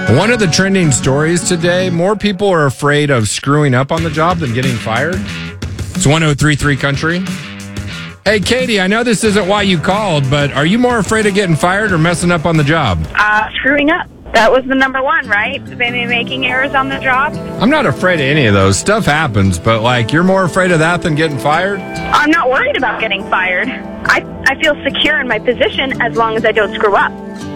One of the trending stories today, more people are afraid of screwing up on the job than getting fired. It's 1033 Country. Hey, Katie, I know this isn't why you called, but are you more afraid of getting fired or messing up on the job? Screwing up. That was the number one, right? Maybe making errors on the job. I'm not afraid of any of those. Stuff happens, but like you're more afraid of that than getting fired? I'm not worried about getting fired. I feel secure in my position as long as I don't screw up.